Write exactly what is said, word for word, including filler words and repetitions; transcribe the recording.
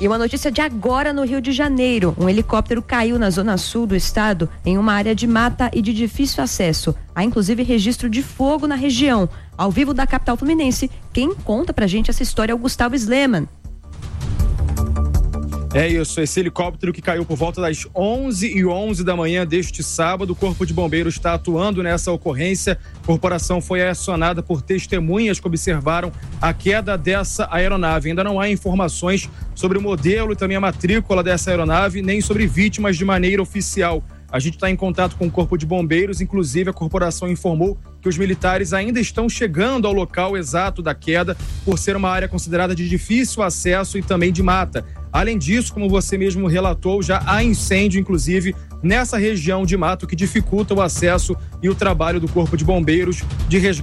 E uma notícia de agora no Rio de Janeiro. Um helicóptero caiu na zona sul do estado, em uma área de mata e de difícil acesso. Há inclusive registro de fogo na região. Ao vivo da capital fluminense, quem conta pra gente essa história é o Gustavo Sleman. É isso, esse helicóptero que caiu por volta das onze e onze da manhã deste sábado. O Corpo de Bombeiros está atuando nessa ocorrência. A corporação foi acionada por testemunhas que observaram a queda dessa aeronave. Ainda não há informações sobre o modelo e também a matrícula dessa aeronave, nem sobre vítimas de maneira oficial. A gente está em contato com o Corpo de Bombeiros, inclusive a corporação informou que os militares ainda estão chegando ao local exato da queda, por ser uma área considerada de difícil acesso e também de mata. Além disso, como você mesmo relatou, já há incêndio, inclusive, nessa região de mato que dificulta o acesso e o trabalho do Corpo de Bombeiros de resgate.